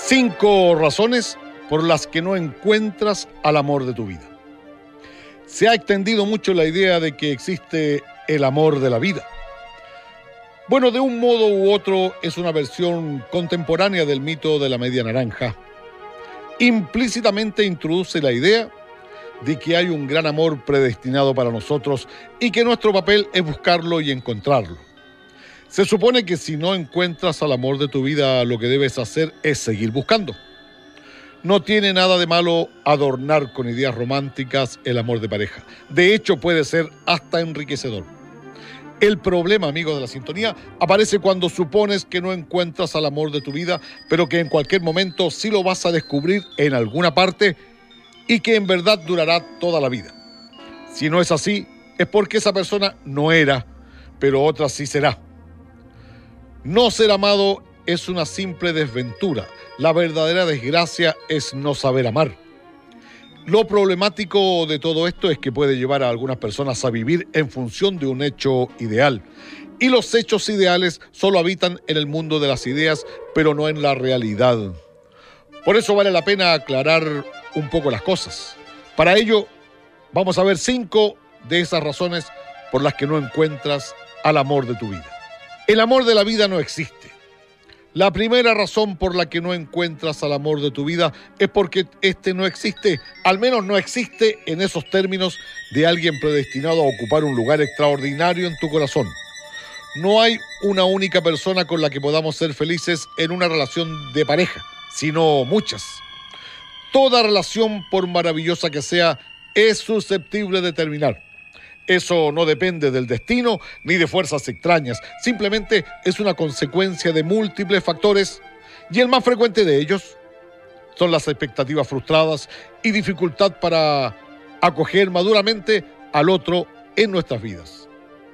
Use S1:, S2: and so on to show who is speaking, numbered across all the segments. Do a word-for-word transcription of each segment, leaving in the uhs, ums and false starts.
S1: Cinco razones por las que no encuentras al amor de tu vida. Se ha extendido mucho la idea de que existe el amor de la vida. Bueno, de un modo u otro es una versión contemporánea del mito de la media naranja. Implícitamente introduce la idea de que hay un gran amor predestinado para nosotros y que nuestro papel es buscarlo y encontrarlo. Se supone que si no encuentras al amor de tu vida, lo que debes hacer es seguir buscando. No tiene nada de malo adornar con ideas románticas el amor de pareja. De hecho, puede ser hasta enriquecedor. El problema, amigos de la sintonía, aparece cuando supones que no encuentras al amor de tu vida, pero que en cualquier momento sí lo vas a descubrir en alguna parte y que en verdad durará toda la vida. Si no es así, es porque esa persona no era, pero otra sí será. No ser amado es una simple desventura. La verdadera desgracia es no saber amar. Lo problemático de todo esto es que puede llevar a algunas personas a vivir en función de un hecho ideal. Y los hechos ideales solo habitan en el mundo de las ideas, pero no en la realidad. Por eso vale la pena aclarar un poco las cosas. Para ello, vamos a ver cinco de esas razones por las que no encuentras al amor de tu vida. El amor de la vida no existe. La primera razón por la que no encuentras al amor de tu vida es porque este no existe, al menos no existe en esos términos de alguien predestinado a ocupar un lugar extraordinario en tu corazón. No hay una única persona con la que podamos ser felices en una relación de pareja, sino muchas. Toda relación, por maravillosa que sea, es susceptible de terminar. Eso no depende del destino ni de fuerzas extrañas, simplemente es una consecuencia de múltiples factores y el más frecuente de ellos son las expectativas frustradas y dificultad para acoger maduramente al otro en nuestras vidas.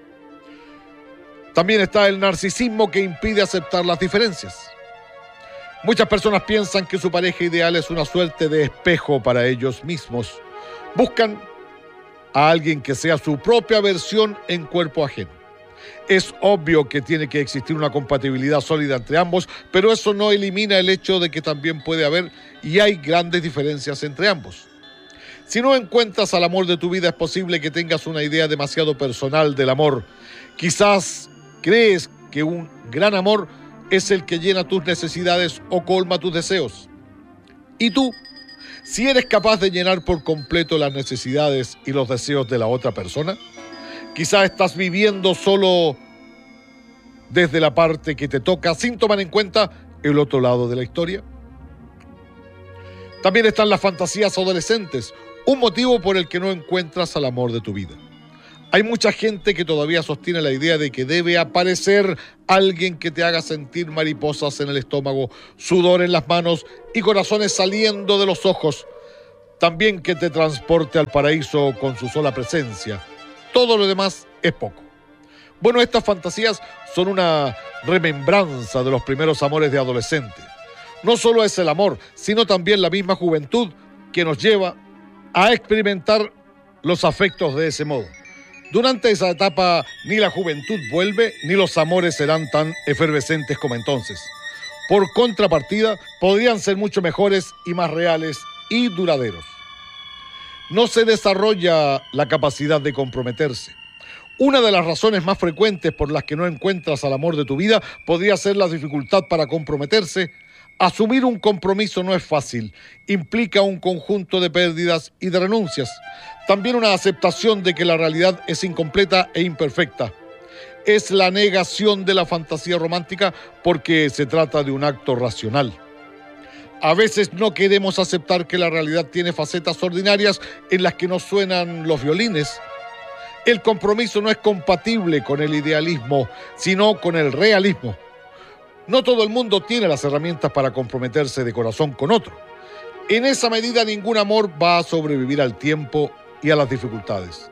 S1: También está el narcisismo que impide aceptar las diferencias. Muchas personas piensan que su pareja ideal es una suerte de espejo para ellos mismos. Buscan a alguien que sea su propia versión en cuerpo ajeno. Es obvio que tiene que existir una compatibilidad sólida entre ambos, pero eso no elimina el hecho de que también puede haber y hay grandes diferencias entre ambos. Si no encuentras al amor de tu vida, es posible que tengas una idea demasiado personal del amor. Quizás crees que un gran amor es el que llena tus necesidades o colma tus deseos. ¿Y tú? Si eres capaz de llenar por completo las necesidades y los deseos de la otra persona, quizás estás viviendo solo desde la parte que te toca, sin tomar en cuenta el otro lado de la historia. También están las fantasías adolescentes, un motivo por el que no encuentras al amor de tu vida. Hay mucha gente que todavía sostiene la idea de que debe aparecer alguien que te haga sentir mariposas en el estómago, sudor en las manos y corazones saliendo de los ojos. También que te transporte al paraíso con su sola presencia. Todo lo demás es poco. Bueno, estas fantasías son una remembranza de los primeros amores de adolescente. No solo es el amor, sino también la misma juventud que nos lleva a experimentar los afectos de ese modo. Durante esa etapa ni la juventud vuelve ni los amores serán tan efervescentes como entonces. Por contrapartida, podrían ser mucho mejores y más reales y duraderos. No se desarrolla la capacidad de comprometerse. Una de las razones más frecuentes por las que no encuentras al amor de tu vida podría ser la dificultad para comprometerse. Asumir un compromiso no es fácil, implica un conjunto de pérdidas y de renuncias. También una aceptación de que la realidad es incompleta e imperfecta. Es la negación de la fantasía romántica porque se trata de un acto racional. A veces no queremos aceptar que la realidad tiene facetas ordinarias en las que no suenan los violines. El compromiso no es compatible con el idealismo, sino con el realismo. No todo el mundo tiene las herramientas para comprometerse de corazón con otro. En esa medida, ningún amor va a sobrevivir al tiempo y a las dificultades.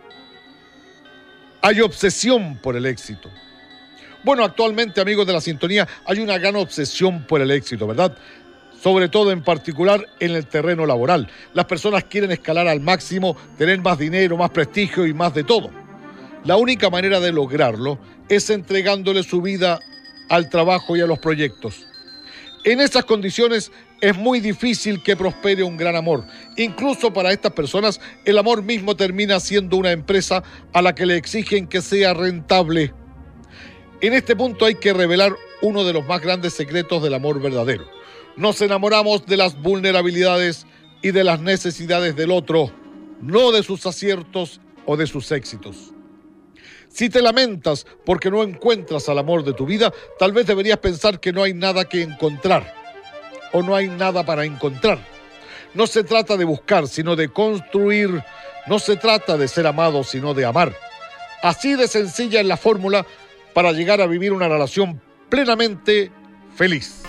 S1: Hay obsesión por el éxito. Bueno, actualmente, amigos de la sintonía, hay una gran obsesión por el éxito, ¿verdad? Sobre todo, en particular, en el terreno laboral. Las personas quieren escalar al máximo, tener más dinero, más prestigio y más de todo. La única manera de lograrlo es entregándole su vida al trabajo y a los proyectos. En esas condiciones es muy difícil que prospere un gran amor. Incluso para estas personas, el amor mismo termina siendo una empresa a la que le exigen que sea rentable. En este punto hay que revelar uno de los más grandes secretos del amor verdadero. Nos enamoramos de las vulnerabilidades y de las necesidades del otro, no de sus aciertos o de sus éxitos. Si te lamentas porque no encuentras al amor de tu vida, tal vez deberías pensar que no hay nada que encontrar o no hay nada para encontrar. No se trata de buscar, sino de construir. No se trata de ser amado, sino de amar. Así de sencilla es la fórmula para llegar a vivir una relación plenamente feliz.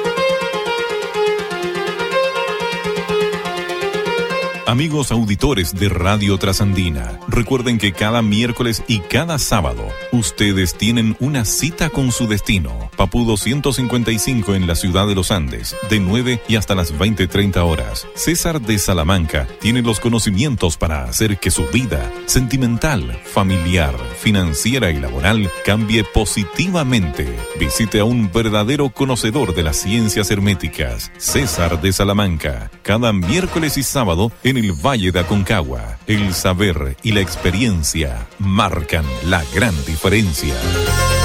S2: Amigos auditores de Radio Trasandina, recuerden que cada miércoles y cada sábado ustedes tienen una cita con su destino. Papudo ciento cincuenta y cinco en la ciudad de Los Andes, de nueve y hasta las veinte treinta horas. César de Salamanca tiene los conocimientos para hacer que su vida sentimental, familiar, financiera y laboral cambie positivamente. Visite a un verdadero conocedor de las ciencias herméticas, César de Salamanca, cada miércoles y sábado en el Valle de Aconcagua. El saber y la experiencia marcan la gran diferencia.